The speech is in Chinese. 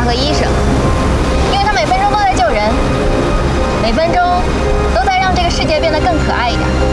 和医生，因为他每分钟都在救人，每分钟都在让这个世界变得更可爱一点。